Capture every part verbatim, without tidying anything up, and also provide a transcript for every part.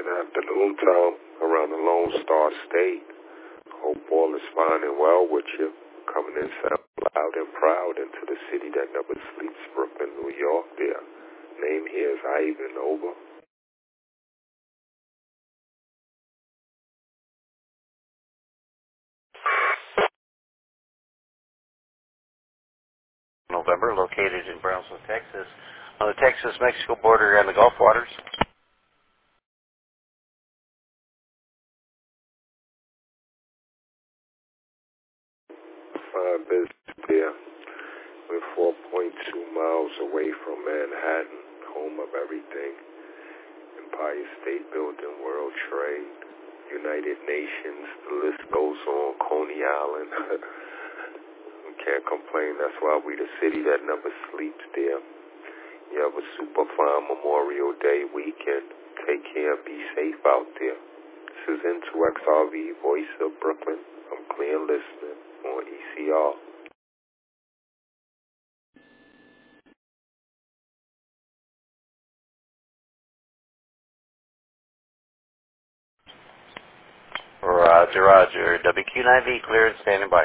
Good afternoon, Tom, around the Lone Star State. Hope all is fine and well with you. Coming in sound loud and proud into the city that never sleeps, Brooklyn, New York. Their name here is Ivan. Over. November, located in Brownsville, Texas, on the Texas-Mexico border and the Gulf waters. Fine business there. We're four point two miles away from Manhattan, home of everything. Empire State Building, World Trade, United Nations, the list goes on, Coney Island. We can't complain. That's why we the city that never sleeps there. You have a super fine Memorial Day weekend. Take care. Be safe out there. This is N two X R V, voice of Brooklyn. I'm clear listening on E C R. Roger, Roger. W Q nine V, clear and standing by.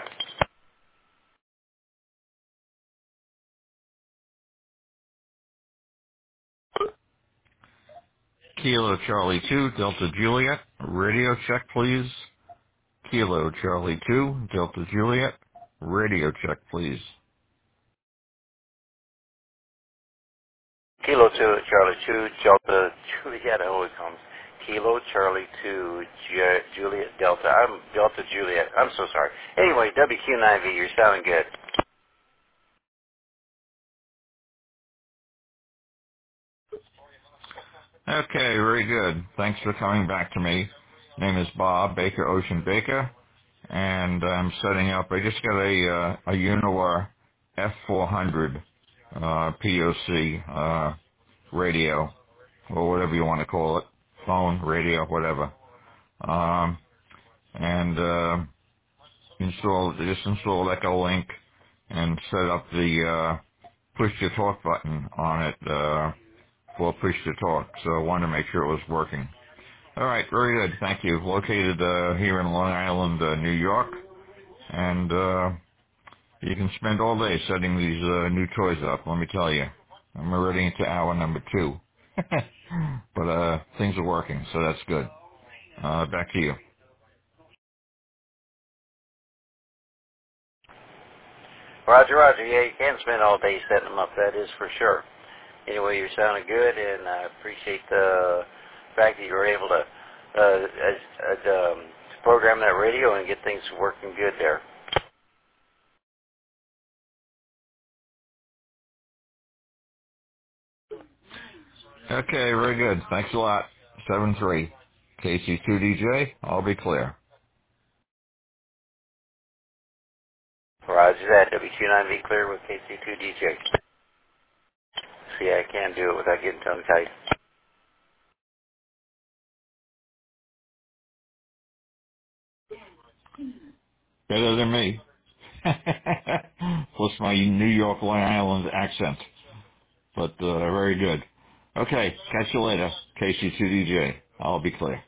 Kilo Charlie two, Delta Juliet. Radio check, please. Kilo Charlie two, Delta Juliet. Radio check, please. Kilo two, Charlie two, Delta Juliet, it always comes. Kilo Charlie two, Ju- Juliet Delta. I'm Delta Juliet. I'm so sorry. Anyway, W Q nine V, you're sounding good. Okay, very good. Thanks for coming back to me. Name is Bob Baker, Ocean Baker, and I'm setting up. I just got a uh, a Uniwar F four hundred uh, P O C uh, radio, or whatever you want to call it, phone, radio, whatever. Um, and uh, install just install Echo Link and set up the uh, push to talk button on it uh, for push to talk. So I wanted to make sure it was working. All right, very good. Thank you. Located uh, here in Long Island, uh, New York, and uh, you can spend all day setting these uh, new toys up. Let me tell you, I'm already into hour number two, but uh, things are working, so that's good. Uh, back to you. Roger, Roger. Yeah, you can spend all day setting them up, that is for sure. Anyway, you're sounding good, and I appreciate the fact that you were able to uh, uh, uh, um, program that radio and get things working good there. Okay, very good. Thanks a lot. seven three. K C two D J, I'll be clear. Roger that. W Q nine V clear with K C two D J. See, I can do it without getting tongue-tied. Better than me. Plus my New York, Long Island accent. But uh, very good. Okay, catch you later. K C two D J, I'll be clear.